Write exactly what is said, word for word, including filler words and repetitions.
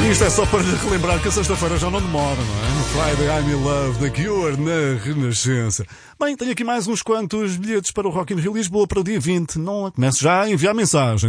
Isto é só para lhe relembrar que a sexta-feira já não demora, não é? Friday I'm in Love, da Cure, na Renascença. Bem, tenho aqui mais uns quantos bilhetes para o Rock in Rio Lisboa para o dia vinte. Não começo já a enviar mensagem.